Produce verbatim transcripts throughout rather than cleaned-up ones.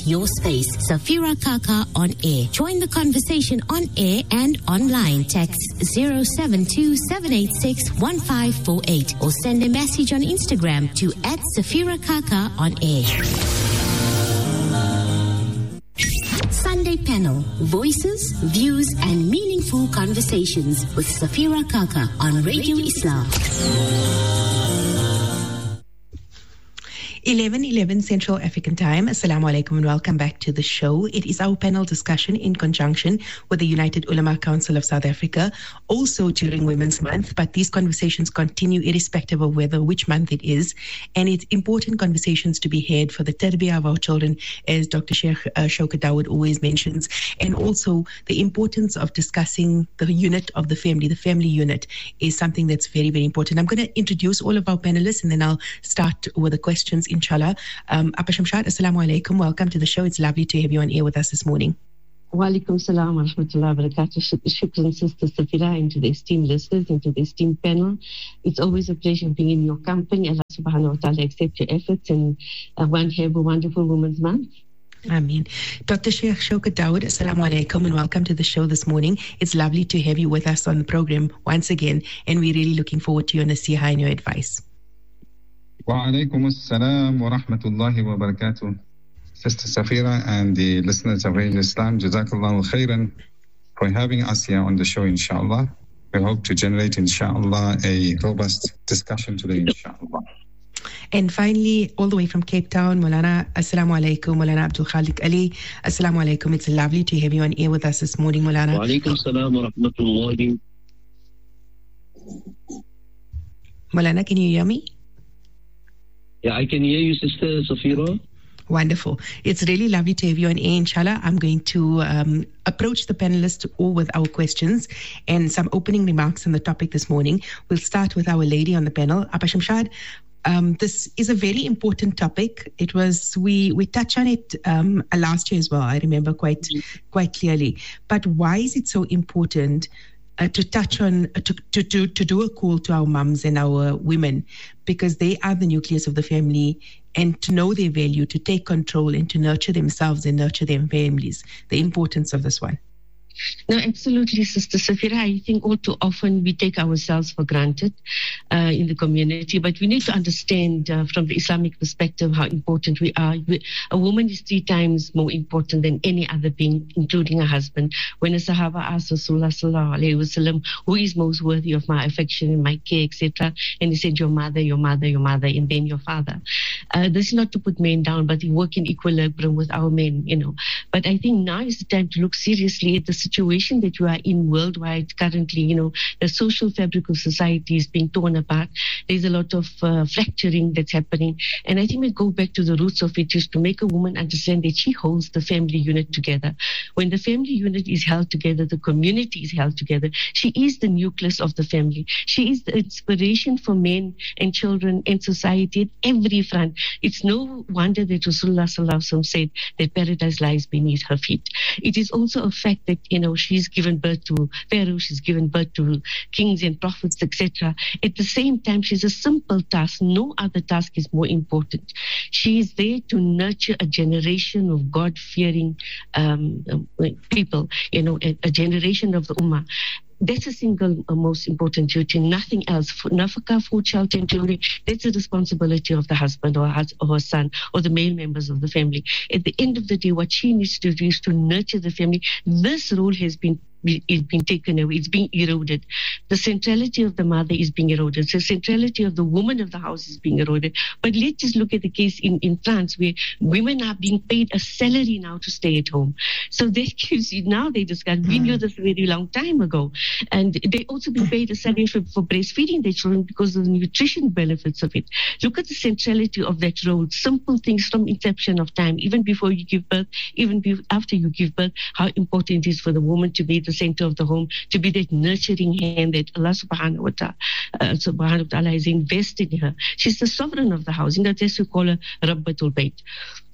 your space. Safira Kaka on air. Join the conversation on air and online. Text zero seven two seven eight six one five four eight or send a message on Instagram to at Safira Kaka on air. Sunday panel, voices, views and meaningful conversations with Safira Kaka on Radio Islam. eleven eleven Central African Time. Assalamu alaikum and welcome back to the show. It is our panel discussion in conjunction with the United Ulama Council of South Africa, also during Women's Month, but these conversations continue irrespective of whether which month it is, and it's important conversations to be had for the tarbiyah of our children, as Doctor Sheikh uh, Shaukat Dawood always mentions, and also the importance of discussing the unit of the family. The family unit is something that's very, very important. I'm going to introduce all of our panelists and then I'll start with the questions in Inshallah. Um, Appa Shamshad, Assalamu alaikum. Welcome to the show. It's lovely to have you on air with us this morning. Wa alaikum salam wa rahmatullahi wa barakatuh. Shukran, Sister Safira, and to the esteemed listeners and to the esteemed panel. It's always a pleasure being in your company. Allah subhanahu wa ta'ala accept your efforts and uh, one have a wonderful Women's Month. Ameen. Doctor Sheikh Shaukat Dawood, Assalamu alaikum and welcome to the show this morning. It's lovely to have you with us on the program once again, and we're really looking forward to your nasiha and your advice. Wa alaikum assalam wa rahmatullahi wa barakatuh. Sister Safira and the listeners of Radio Islam, Jazakallahu khairan for having us here on the show, inshallah. We hope to generate, inshallah, a robust discussion today, inshallah. And finally, all the way from Cape Town, Maulana, Assalamu alaikum, Maulana Abdul Khalik Ali. Assalamu alaikum. It's lovely to have you on air with us this morning, Maulana. Wa alaikum assalam wa rahmatullahi. Maulana, can you hear me? Yeah, I can hear you, Sister Safira. Wonderful. It's really lovely to have you on air, inshallah. I'm going to um, approach the panelists all with our questions and some opening remarks on the topic this morning. We'll start with our lady on the panel, Appa Shamshad. Um, this is a very important topic. It was, we, we touched on it um, last year as well, I remember quite, quite clearly. But why is it so important Uh, to touch on, uh, to, to, to, to do a call to our mums and our women, because they are the nucleus of the family, and to know their value, to take control and to nurture themselves and nurture their families, the importance of this one. No, absolutely, Sister Safira. I think all too often we take ourselves for granted uh, in the community, but we need to understand uh, from the Islamic perspective how important we are. We, a woman is three times more important than any other being, including a husband. When a Sahaba asked Rasulullah sallallahu alaihi wasallam, who is most worthy of my affection and my care, et cetera, and he said, your mother, your mother, your mother, and then your father. Uh, this is not to put men down, but we work in equilibrium with our men, you know. But I think now is the time to look seriously at the situation that we are in worldwide currently. You know, the social fabric of society is being torn apart. There's a lot of uh, fracturing that's happening. And I think we go back to the roots of it, is to make a woman understand that she holds the family unit together. When the family unit is held together, the community is held together. She is the nucleus of the family. She is the inspiration for men and children and society at every front. It's no wonder that Rasulullah sallallahu alaihi wasallam said that paradise lies beneath her feet. It is also a fact that, you know, she's given birth to Pharaoh, she's given birth to kings and prophets, et cetera. At the same time, she's a simple task. No other task is more important. She is there to nurture a generation of God-fearing um, people, you know, a, a generation of the Ummah. That's a single uh, most important duty, nothing else. Nafaka, food, shelter, and children, that's the responsibility of the husband or her, or her son or the male members of the family. At the end of the day, what she needs to do is to nurture the family. This role has been it's been taken away, it's being eroded. The centrality of the mother is being eroded. The centrality of the woman of the house is being eroded. But let's just look at the case in, in France, where women are being paid a salary now to stay at home. So that gives you, now they discuss, we knew this a very long time ago. And they also being paid a salary for, for breastfeeding their children because of the nutrition benefits of it. Look at the centrality of that role. Simple things from inception of time, even before you give birth, even be, after you give birth, how important it is for the woman to be the center of the home, to be that nurturing hand that Allah subhanahu wa ta'ala, uh, subhanahu wa ta'ala has invested in her. She's the sovereign of the house. And that's we call her Rabbatul Bayt.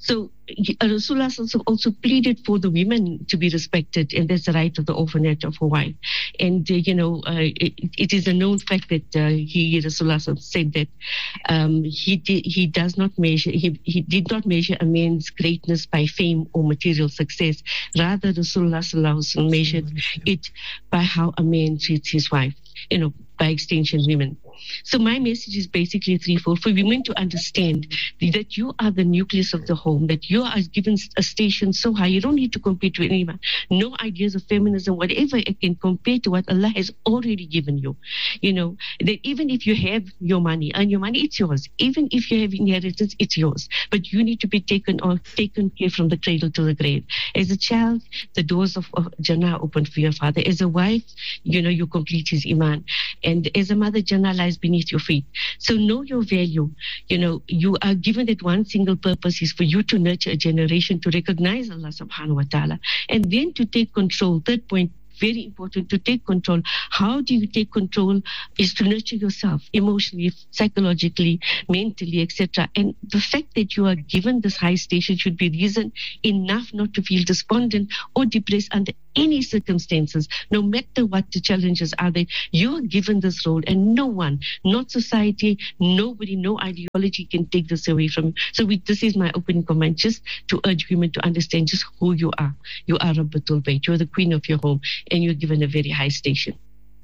So uh, Rasulullah also, also pleaded for the women to be respected, and that's the right of the orphanage of a wife. And uh, you know, uh, it, it is a known fact that uh, he Rasulullah said that um, he did, he does not measure he, he did not measure a man's greatness by fame or material success. Rather, Rasulullah measured it by how a man treats his wife. You know, by extension, women. So my message is basically threefold: for women to understand that you are the nucleus of the home, that you are given a station so high, you don't need to compete with anyone. No ideas of feminism, whatever it can compare to what Allah has already given you. You know, that even if you have your money, and your money, it's yours. Even if you have inheritance, it's yours. But you need to be taken or taken care from the cradle to the grave. As a child, the doors of, of Jannah open for your father. As a wife, you know, you complete his iman. And as a mother, Jannah lies beneath your feet. So know your value. You know, you are given that one single purpose is for you to nurture a generation to recognize Allah subhanahu wa ta'ala, and then to take control. Third point, very important, to take control. How do you take control? Is to nurture yourself emotionally, psychologically, mentally, et cetera. And the fact that you are given this high station should be reason enough not to feel despondent or depressed under any circumstances, no matter what the challenges are there. You are given this role, and no one, not society, nobody, no ideology can take this away from you. So we, this is my opening comment, just to urge women to understand just who you are. You are Rabbatul Bayt. You're the queen of your home, and you're given a very high station.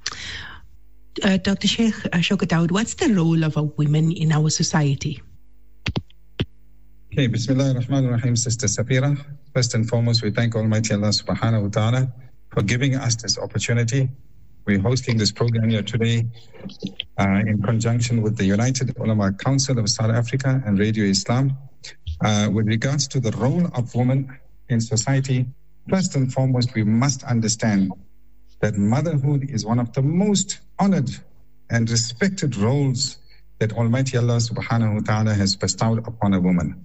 Uh, Doctor Sheikh Shaukat Dawood, what's the role of a woman in our society? Okay, Bismillah ar-Rahman ar-Rahim, Sister Safira. First and foremost, we thank Almighty Allah subhanahu wa ta'ala for giving us this opportunity. We're hosting this program here today uh, in conjunction with the United Ulama Council of South Africa and Radio Islam. Uh, with regards to the role of women in society, first and foremost, we must understand that motherhood is one of the most honored and respected roles that Almighty Allah subhanahu wa ta'ala has bestowed upon a woman.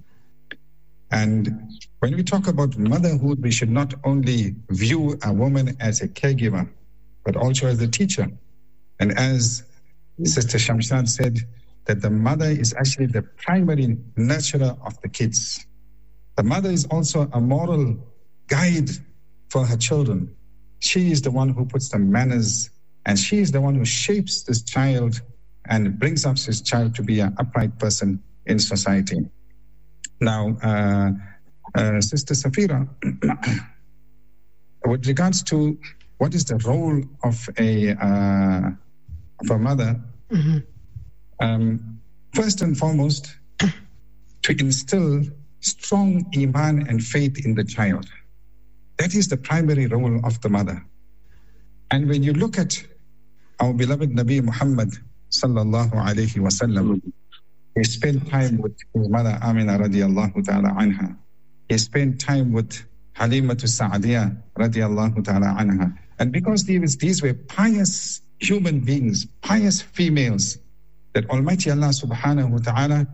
And when we talk about motherhood, we should not only view a woman as a caregiver, but also as a teacher. And as Sister Shamshad said, that the mother is actually the primary nurturer of the kids. The mother is also a moral guide for her children. She is the one who puts the manners, and she is the one who shapes this child and brings up this child to be an upright person in society. Now, uh, uh, Sister Safira, with regards to what is the role of a uh, of a mother, mm-hmm. um, first and foremost, to instill strong iman and faith in the child. That is the primary role of the mother. And when you look at our beloved Nabi Muhammad sallallahu alayhi wa sallam, he spent time with his mother Amina radiallahu ta'ala anha. He spent time with Halimatu Sa'adiyah radiallahu ta'ala anha. And because these, these were pious human beings, pious females, that Almighty Allah subhanahu wa ta'ala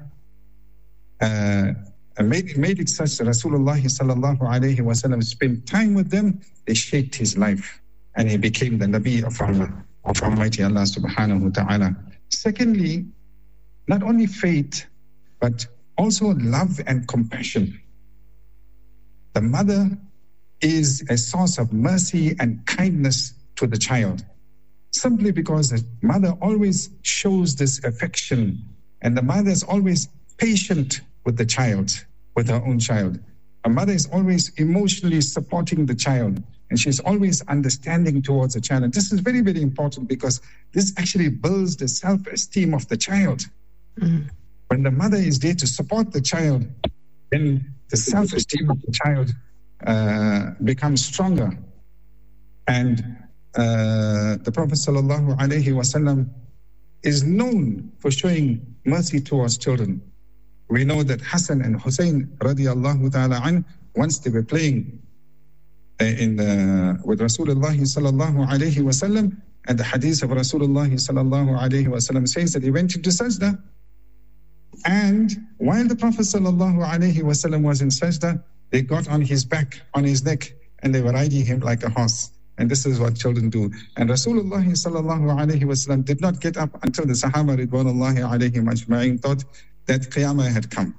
uh, made, made it such that Rasulullah sallallahu alayhi wa sallam spent time with them, they shaped his life, and he became the Nabi of Allah, of Almighty Allah subhanahu wa ta'ala. Secondly, not only faith, but also love and compassion. The mother is a source of mercy and kindness to the child, simply because the mother always shows this affection, and the mother is always patient with the child, with her own child. A mother is always emotionally supporting the child, and she's always understanding towards the child. And this is very, very important, because this actually builds the self-esteem of the child. Mm. When the mother is there to support the child, then the self-esteem of the child uh, becomes stronger. And uh, the Prophet sallallahu alaihi wasallam is known for showing mercy towards children. We know that Hassan and Hussein radiallahu ta'ala an, once they were playing uh, in the, with Rasulullah sallallahu alaihi wasallam, and the hadith of Rasulullah sallallahu alaihi wasallam says that he went into sajda. And while the Prophet sallallahu alaihi wasallam was in sajda, they got on his back, on his neck, and they were riding him like a horse. And this is what children do. And Rasulullah sallallahu alaihi wasallam did not get up until the Sahaba ridwanullahi alaihim ajma'in thought that Qiyamah had come.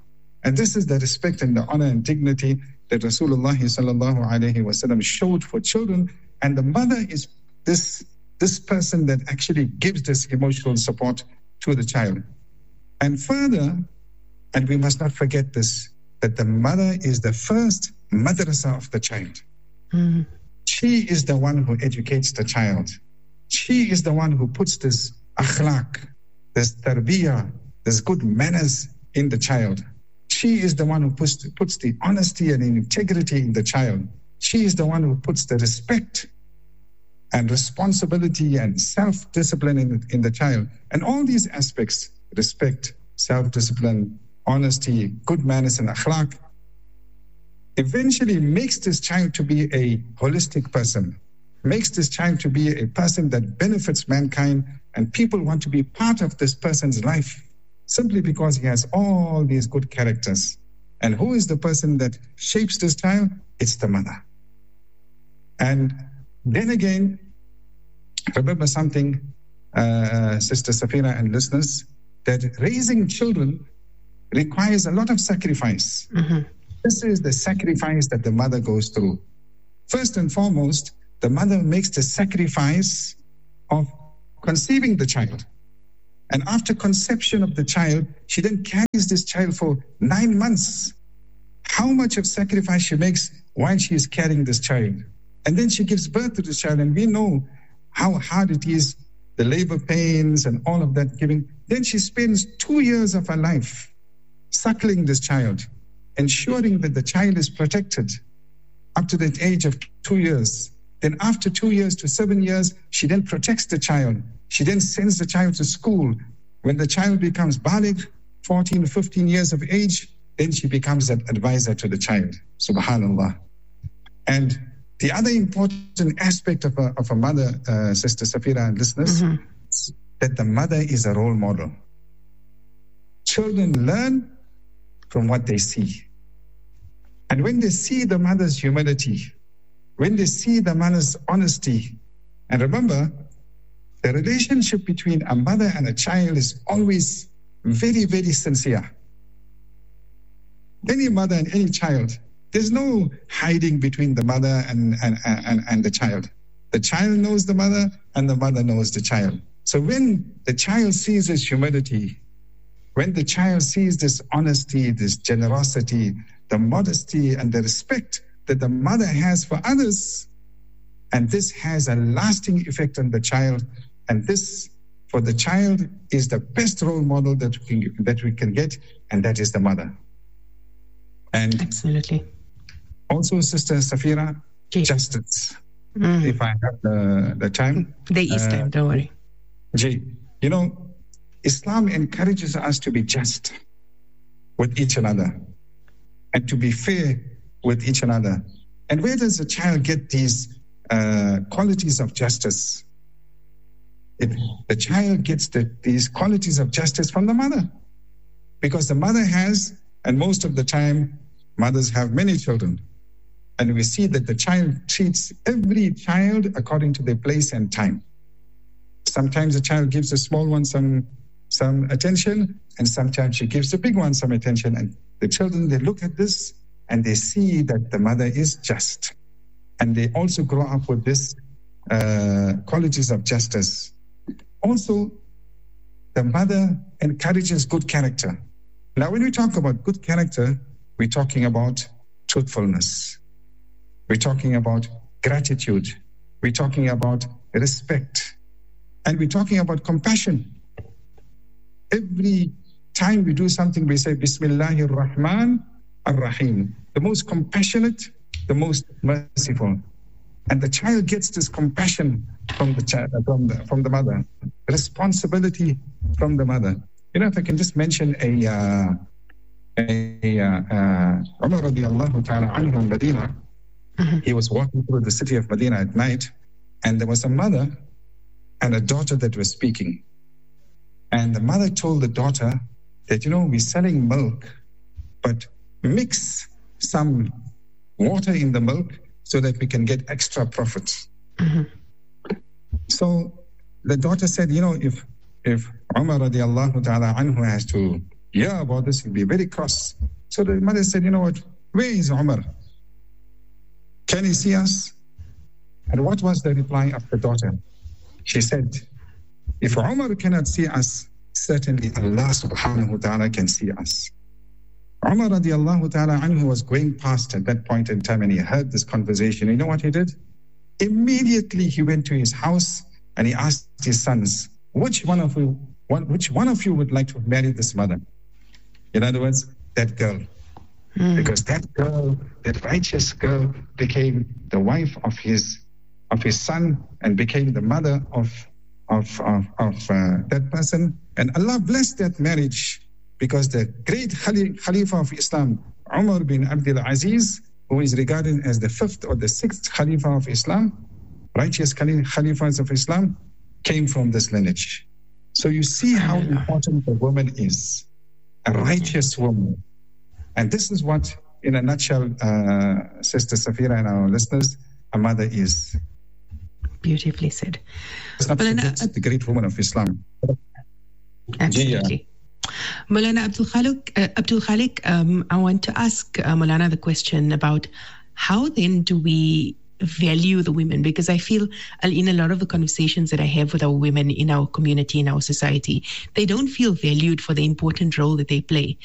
And this is the respect and the honor and dignity that Rasulullah sallallahu alaihi wasallam showed for children. And the mother is this, this person that actually gives this emotional support to the child. And further, and we must not forget this, that the mother is the first madrasa of the child. Mm. She is the one who educates the child. She is the one who puts this akhlaq, this tarbiyah, this good manners in the child. She is the one who puts, puts the honesty and integrity in the child. She is the one who puts the respect and responsibility and self-discipline in, in the child. And all these aspects, respect, self-discipline, honesty, good manners and akhlaq, eventually makes this child to be a holistic person, makes this child to be a person that benefits mankind, and people want to be part of this person's life simply because he has all these good characters. And who is the person that shapes this child? It's the mother. And then again, remember something, uh, Sister Safira and listeners, that raising children requires a lot of sacrifice. Mm-hmm. This is the sacrifice that the mother goes through. First and foremost, the mother makes the sacrifice of conceiving the child. And after conception of the child, she then carries this child for nine months. How much of sacrifice she makes while she is carrying this child. And then she gives birth to this child, and we know how hard it is, the labor pains and all of that giving. Then she spends two years of her life suckling this child, ensuring that the child is protected up to the age of two years. Then after two years to seven years, she then protects the child. She then sends the child to school. When the child becomes baligh, fourteen, fifteen years of age, then she becomes an advisor to the child. Subhanallah. And the other important aspect of a, of a mother, uh, Sister Safira and listeners, mm-hmm. is that the mother is a role model. Children learn from what they see. And when they see the mother's humility, when they see the mother's honesty, and remember, the relationship between a mother and a child is always very, very sincere. Any mother and any child, there's no hiding between the mother and, and, and, and the child. The child knows the mother and the mother knows the child. So when the child sees this humility, when the child sees this honesty, this generosity, the modesty and the respect that the mother has for others, and this has a lasting effect on the child, and this for the child is the best role model that we can, that we can get, and that is the mother. And absolutely. Also, Sister Safira, Jay. Justice. Mm. If I have the, the time. There is uh, time, don't worry. Jay, you know, Islam encourages us to be just with each other and to be fair with each other. And where does a child get these uh, qualities of justice? It, the child gets the, these qualities of justice from the mother, because the mother has, and most of the time, mothers have many children. And we see that the child treats every child according to their place and time. Sometimes the child gives the small one some, some attention, and sometimes she gives the big one some attention. And the children, they look at this and they see that the mother is just. And they also grow up with this uh, qualities of justice. Also, the mother encourages good character. Now, when we talk about good character, we're talking about truthfulness. We're talking about gratitude. We're talking about respect. And we're talking about compassion. Every time we do something, we say, Bismillahir Rahman Ar-Rahim. The most compassionate, the most merciful. And the child gets this compassion from the child, from the, from the mother, responsibility from the mother. You know, if I can just mention a, uh, a uh, uh, Umar radiallahu ta'ala anhu in Medina. Mm-hmm. He was walking through the city of Medina at night, and there was a mother and a daughter that were speaking. And the mother told the daughter that, you know, we're selling milk, but mix some water in the milk so that we can get extra profit. Mm-hmm. So the daughter said, you know, if if Umar radiallahu ta'ala anhu has to hear about this, he'll be very cross. So the mother said, you know what, where is Umar? Can he see us? And what was the reply of the daughter? She said, if Umar cannot see us, certainly Allah subhanahu wa ta'ala can see us. Umar radiallahu ta'ala anhu was going past at that point in time and he heard this conversation. You know what he did? Immediately he went to his house and he asked his sons, which one of you, one, which one of you would like to marry this mother? In other words, that girl. Mm. Because that girl, that righteous girl, became the wife of his of his son and became the mother of of of, of uh, that person. And Allah blessed that marriage because the great Khalifa of Islam, Umar bin Abdul Aziz, who is regarded as the fifth or the sixth Khalifa of Islam, righteous Khalifas of Islam, came from this lineage. So you see how important the woman is, a righteous woman. And this is what, in a nutshell, uh, Sister Safira and our listeners, a mother is. Beautifully said. It's not Malana, uh, the great woman of Islam. Absolutely. Maulana Abdul Khalik, uh, Abdul Khalik um, I want to ask uh, Maulana the question about how then do we value the women? Because I feel in a lot of the conversations that I have with our women in our community, in our society, they don't feel valued for the important role that they play.